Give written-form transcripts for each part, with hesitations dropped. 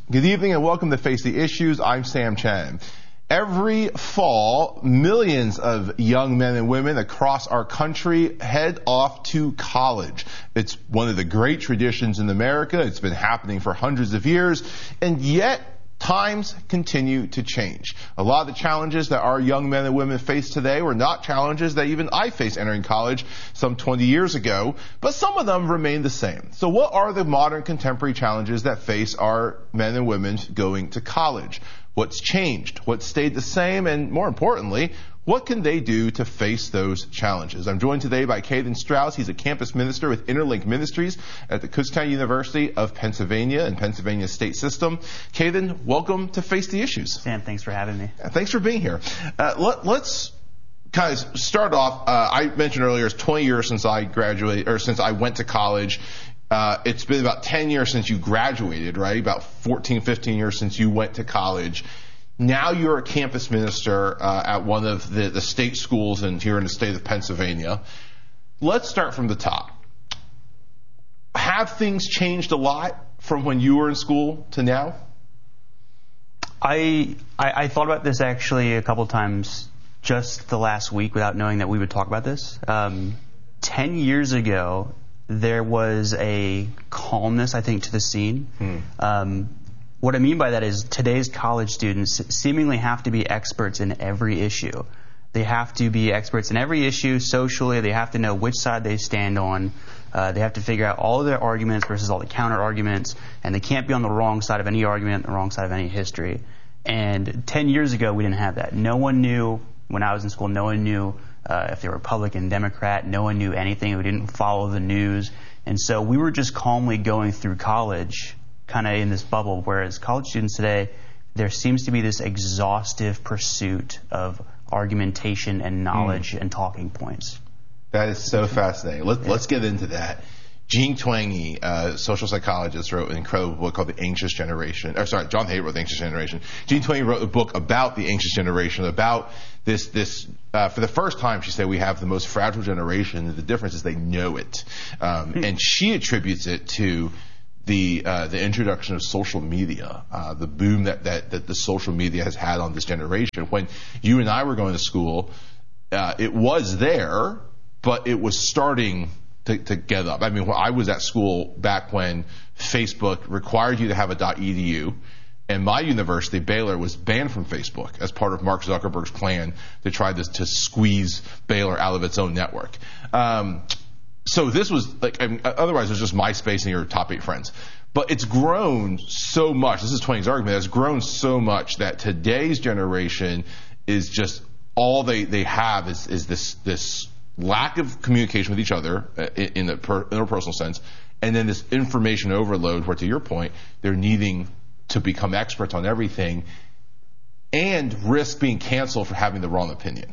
Good evening and welcome to Face the Issues. I'm Sam Chen. Every fall, millions of young men and women across our country head off to college. It's one of the great traditions in America. It's been happening for hundreds of years, and yet times continue to change. A lot of the challenges that our young men and women face today were not challenges that even I faced entering college some 20 years ago, but some of them remain the same. So what are the modern contemporary challenges that face our men and women going to college? What's changed? What stayed the same? And more importantly, what can they do to face those challenges? I'm joined today by Caden Strauss. He's a campus minister with Interlink Ministries at the Kutztown University of Pennsylvania and Pennsylvania State System. Caden, welcome to Face the Issues. Sam, thanks for having me. Thanks for being here. Let's kind of start off. I mentioned earlier it's 20 years since I graduated, or since I went to college. It's been about 10 years since you graduated, right? About 14, 15 years since you went to college. Now you're a campus minister at one of the state schools here in the state of Pennsylvania. Let's start from the top. Have things changed a lot from when you were in school to now? I thought about this actually a couple times just the last week without knowing that we would talk about this. 10 years ago, there was a calmness, I think, to the scene. What I mean by that is today's college students seemingly have to be experts in every issue. They have to be experts in every issue socially. They have to know which side they stand on. They have to figure out all of their arguments versus all the counter arguments, and they can't be on the wrong side of any argument, the wrong side of any history. And 10 years ago, we didn't have that. No one knew, when I was in school, no one knew if they were Republican, Democrat. No one knew anything. We didn't follow the news. And so we were just calmly going through college, kind of in this bubble, whereas college students today, there seems to be this exhaustive pursuit of argumentation and knowledge and talking points. That is so fascinating. Let's get into that. Jean Twenge, social psychologist, wrote an incredible book called The Anxious Generation. John Haidt wrote The Anxious Generation. Jean Twenge wrote a book about the anxious generation, about this for the first time, she said, we have the most fragile generation, and the difference is they know it. And she attributes it to the introduction of social media, the boom that the social media has had on this generation. When you and I were going to school, it was there, but it was starting to get up. I mean, when I was at school back when Facebook required you to have a .edu, and my university, Baylor, was banned from Facebook as part of Mark Zuckerberg's plan to try to squeeze Baylor out of its own network. So this was otherwise it was just MySpace and your top 8 friends. But it's grown so much. This is Twenge's argument. It's grown so much that today's generation is just all they have is this lack of communication with each other in the interpersonal sense, and then this information overload where, to your point, they're needing to become experts on everything and risk being canceled for having the wrong opinion.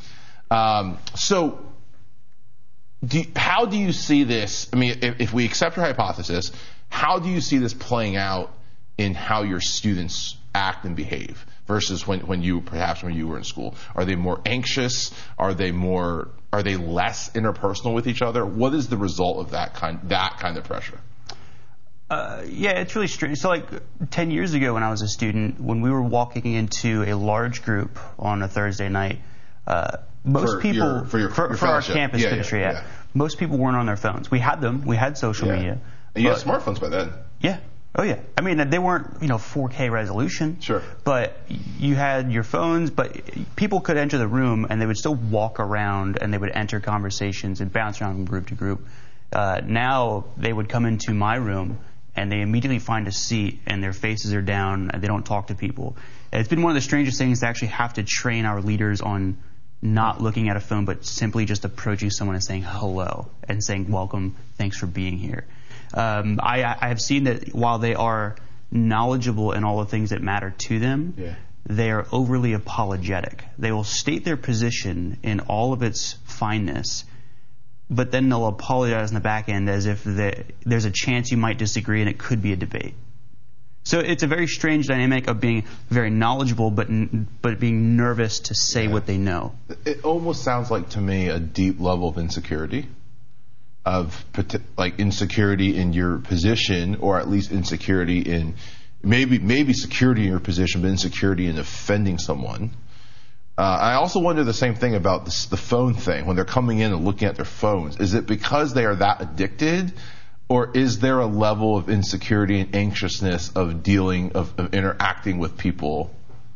So how do you see this? I mean, if we accept your hypothesis, how do you see this playing out in how your students act and behave versus when you were in school? Are they more anxious? Are they less interpersonal with each other? What is the result of that kind of pressure? Yeah, it's really strange. So 10 years ago when I was a student, when we were walking into a large group on a Thursday night, most people for our campus ministry, most people weren't on their phones. We had them. We had social media. And you had smartphones by then. Yeah. Oh, yeah. I mean, they weren't, 4K resolution. Sure. But you had your phones, but people could enter the room and they would still walk around and they would enter conversations and bounce around from group to group. Now they would come into my room and they immediately find a seat and their faces are down and they don't talk to people. And it's been one of the strangest things to actually have to train our leaders on not looking at a phone, but simply just approaching someone and saying hello and saying welcome, thanks for being here. I have seen that while they are knowledgeable in all the things that matter to them, they are overly apologetic. They will state their position in all of its fineness, but then they'll apologize in the back end as if there's a chance you might disagree and it could be a debate. So it's a very strange dynamic of being very knowledgeable but being nervous to say what they know. It almost sounds like to me a deep level of insecurity. Of insecurity in your position, or at least insecurity maybe security in your position, but insecurity in offending someone. I also wonder the same thing about the phone thing. When they're coming in and looking at their phones, is it because they are that addicted, or is there a level of insecurity and anxiousness of interacting with people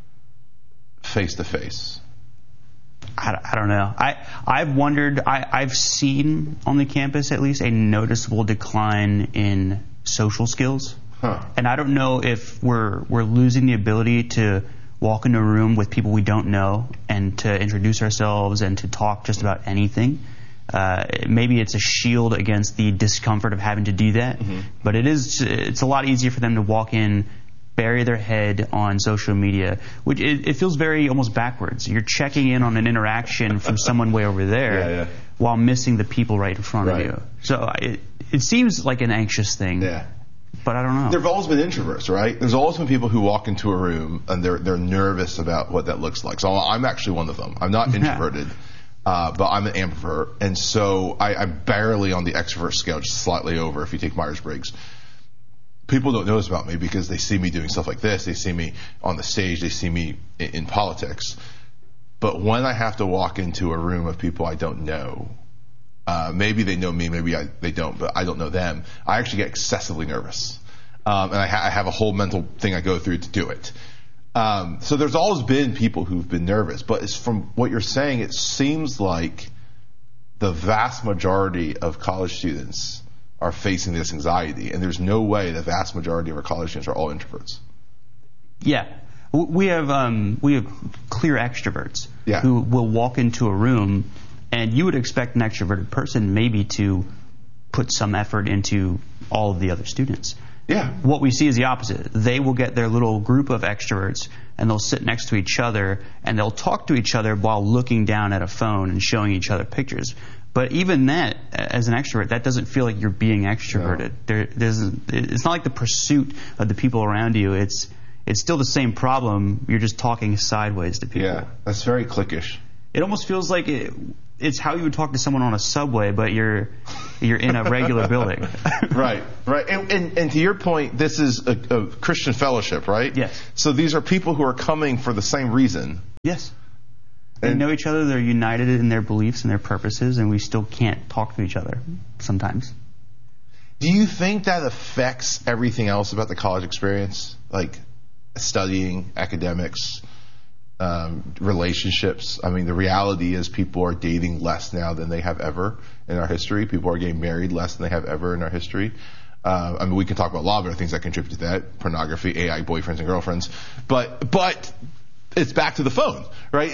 face to face? I don't know. I've wondered. I've seen on the campus at least a noticeable decline in social skills, and I don't know if we're losing the ability to walk into a room with people we don't know and to introduce ourselves and to talk just about anything. Maybe it's a shield against the discomfort of having to do that, but it's a lot easier for them to walk in, bury their head on social media, which it feels very almost backwards. You're checking in on an interaction from someone way over there while missing the people right in front of you. So it seems like an anxious thing. Yeah. But I don't know. There have always been introverts, right? There's always been people who walk into a room and they're nervous about what that looks like. So I'm actually one of them. I'm not introverted, but I'm an ambivert. And so I'm barely on the extrovert scale, just slightly over if you take Myers-Briggs. People don't know this about me because they see me doing stuff like this. They see me on the stage. They see me in politics. But when I have to walk into a room of people I don't know, maybe they know me, maybe they don't, but I don't know them, I actually get excessively nervous. And I have a whole mental thing I go through to do it. So there's always been people who've been nervous. But from what you're saying, it seems like the vast majority of college students are facing this anxiety, and there's no way the vast majority of our college students are all introverts. Yeah, we have clear extroverts who will walk into a room, and you would expect an extroverted person maybe to put some effort into all of the other students. Yeah. What we see is the opposite. They will get their little group of extroverts, and they'll sit next to each other, and they'll talk to each other while looking down at a phone and showing each other pictures. But even that, as an extrovert, that doesn't feel like you're being extroverted. No. It's not like the pursuit of the people around you. It's still the same problem. You're just talking sideways to people. Yeah, that's very cliquish. It almost feels like it's how you would talk to someone on a subway, but you're in a regular building. Right. And to your point, this is a Christian fellowship, right? Yes. So these are people who are coming for the same reason. Yes. They know each other, they're united in their beliefs and their purposes, and we still can't talk to each other sometimes. Do you think that affects everything else about the college experience? Like studying, academics, relationships? I mean, the reality is people are dating less now than they have ever in our history. People are getting married less than they have ever in our history. I mean, we can talk about a lot of other things that contribute to that. Pornography, AI boyfriends and girlfriends. But it's back to the phone, right?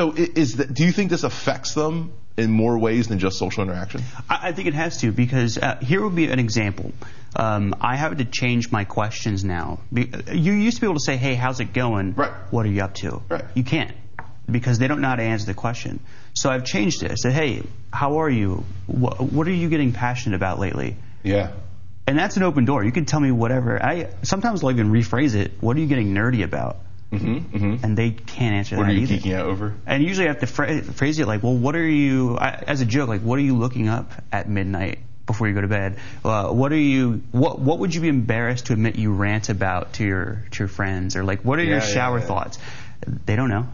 Do you think this affects them in more ways than just social interaction? I think it has to, because here would be an example. I have to change my questions now. You used to be able to say, hey, how's it going? Right. What are you up to? Right. You can't, because they don't know how to answer the question. So I've changed it. I said, hey, how are you? What are you getting passionate about lately? Yeah. And that's an open door. You can tell me whatever. Sometimes I'll even rephrase it. What are you getting nerdy about? And they can't answer that either. What are you geeking out over? And usually I have to phrase it like, well, what are you, as a joke, like, what are you looking up at midnight before you go to bed? What would you be embarrassed to admit you rant about to your friends? Or like, what are your shower thoughts? They don't know.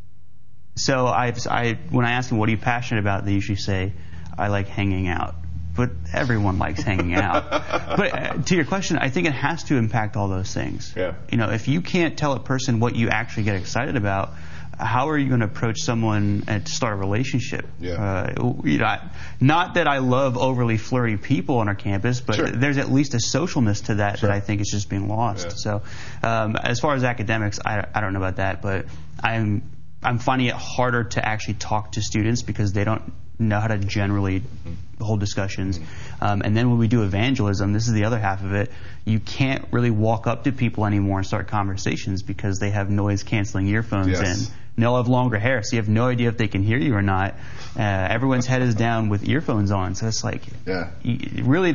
So when I ask them, what are you passionate about? They usually say, I like hanging out. But everyone likes hanging out. But to your question, I think it has to impact all those things. Yeah. If you can't tell a person what you actually get excited about, how are you going to approach someone and to start a relationship? Yeah. Not that I love overly flirty people on our campus, but there's at least a socialness to that that I think is just being lost. Yeah. So as far as academics, I don't know about that, but I'm finding it harder to actually talk to students because they don't know how to generally hold discussions. And then when we do evangelism, this is the other half of it, you can't really walk up to people anymore and start conversations because they have noise-canceling earphones in. And they'll have longer hair, so you have no idea if they can hear you or not. Everyone's head is down with earphones on, so it's like really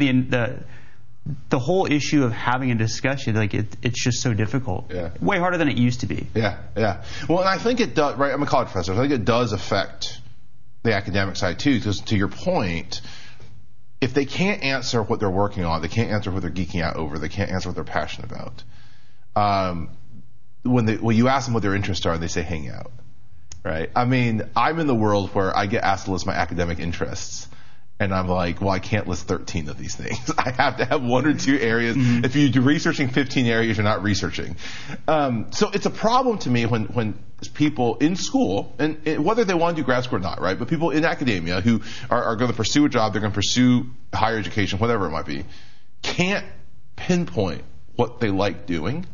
the whole issue of having a discussion, like it's just so difficult. Yeah. Way harder than it used to be. Yeah. Well, and I think it does, right, I'm a college professor, so I think it does affect the academic side too, because to your point, if they can't answer what they're working on, they can't answer what they're geeking out over, they can't answer what they're passionate about, when you ask them what their interests are, they say hang out, right? I mean, I'm in the world where I get asked to list my academic interests. And I'm like, well, I can't list 13 of these things. I have to have 1 or 2 areas. Mm-hmm. If you're researching 15 areas, you're not researching. So it's a problem to me when people in school, and whether they want to do grad school or not, right? But people in academia who are going to pursue a job, they're going to pursue higher education, whatever it might be, can't pinpoint what they like doing.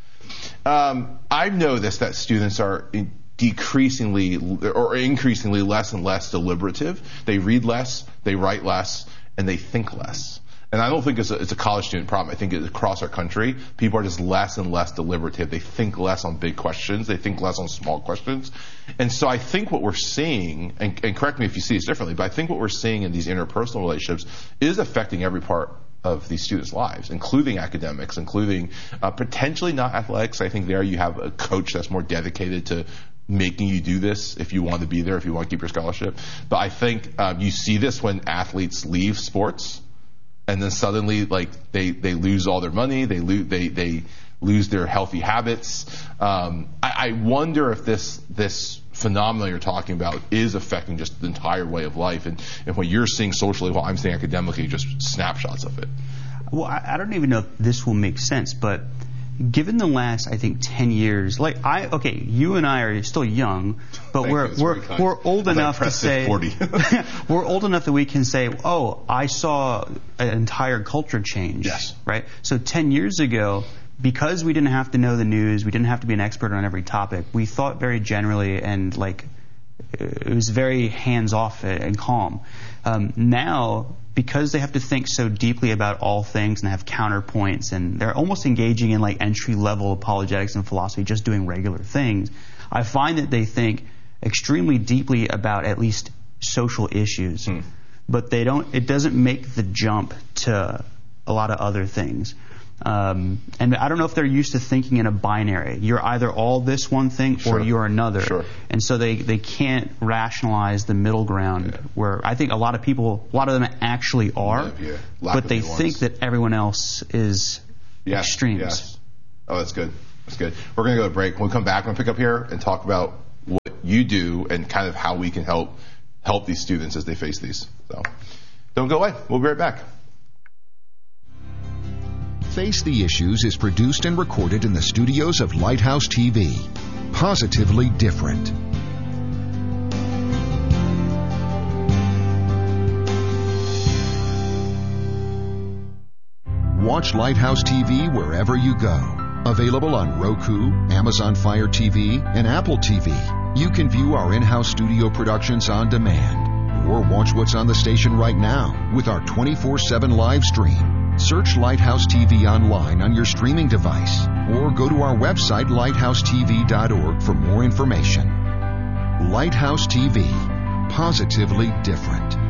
I've noticed that students are increasingly less and less deliberative. They read less, they write less, and they think less. And I don't think it's a college student problem. I think it's across our country. People are just less and less deliberative. They think less on big questions. They think less on small questions. And so I think what we're seeing, and correct me if you see this differently, but I think what we're seeing in these interpersonal relationships is affecting every part of these students' lives, including academics, including potentially not athletics. I think there you have a coach that's more dedicated to making you do this if you want to be there, if you want to keep your scholarship. But I think you see this when athletes leave sports, and then suddenly they lose all their money, they lose their healthy habits. I wonder if this phenomenon you're talking about is affecting just the entire way of life, and what you're seeing socially while I'm seeing academically, just snapshots of it. Well, I don't even know if this will make sense, but given the last, I think, 10 years, you and I are still young, but we're old enough to say 40. We're old enough that we can say, oh, I saw an entire culture change. Yes. Right? So 10 years ago, because we didn't have to know the news, we didn't have to be an expert on every topic, we thought very generally and it was very hands-off and calm. Now, because they have to think so deeply about all things and have counterpoints, and they're almost engaging in entry-level apologetics and philosophy, just doing regular things, I find that they think extremely deeply about at least social issues. But it doesn't make the jump to a lot of other things. And I don't know if they're used to thinking in a binary. You're either all this one thing or you're another. Sure. And so they can't rationalize the middle ground where I think a lot of them actually are, but they think that everyone else is extremes. Yes. Oh, that's good. That's good. We're going to go to a break. When we come back, we're going to pick up here and talk about what you do and kind of how we can help these students as they face these. So don't go away. We'll be right back. Face the Issues is produced and recorded in the studios of Lighthouse TV. Positively different. Watch Lighthouse TV wherever you go. Available on Roku, Amazon Fire TV, and Apple TV. You can view our in-house studio productions on demand, or watch what's on the station right now with our 24/7 live stream. Search Lighthouse TV online on your streaming device, or go to our website, lighthousetv.org, for more information. Lighthouse TV. Positively different.